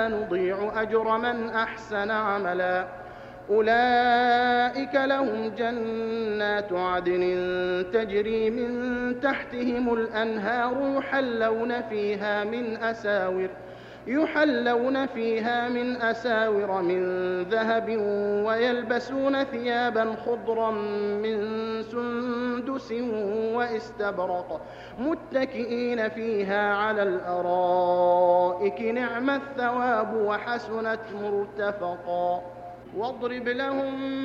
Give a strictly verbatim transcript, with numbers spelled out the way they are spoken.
نضيع أجر من أحسن عملا أولئك لهم جنات عدن تجري من تحتهم الأنهار يحلون فيها من أساور يحلون فيها من أساور من ذهب ويلبسون ثيابا خضرا من سندس واستبرق متكئين فيها على الأرائك نعم الثواب وحسنت مرتفقا واضرب لهم